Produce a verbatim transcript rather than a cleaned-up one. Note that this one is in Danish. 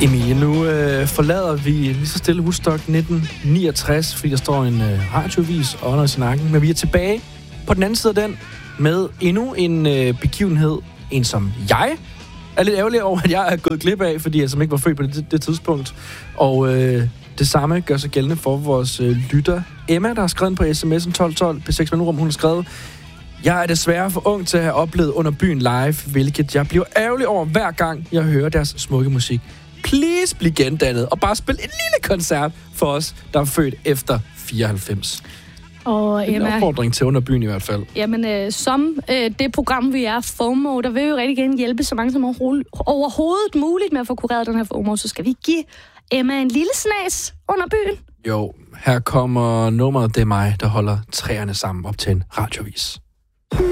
Emilie, nu øh, forlader vi lige så stille Woodstock nitten niogtres, fordi der står en øh, radiovis under sin nakken. Men vi er tilbage på den anden side af den med endnu en øh, begivenhed. En, som jeg er lidt ærgerlig over, at jeg er gået glip af, fordi jeg som ikke var født på det, det tidspunkt. Og øh, det samme gør sig gældende for vores øh, lytter. Emma, der har skrevet på sms'en tolv tolv P seks Mellemrum, hun har skrevet: Jeg er desværre for ung til at have oplevet Under Byen live, hvilket jeg bliver ærgerlig over hver gang, jeg hører deres smukke musik. Please bliv gendannet og bare spil en lille koncert for os, der er født efter fireoghalvfems. Og en Emma, opfordring til Under Byen i hvert fald. Jamen, øh, som øh, det program, vi er, FOMO, der vil vi jo rigtig gerne hjælpe så mange som overhovedet, overhovedet muligt med at få kureret den her FOMO, så skal vi give Emma en lille snas Under Byen. Jo, her kommer nummeret Det er mig, der holder træerne sammen op til en radiovis.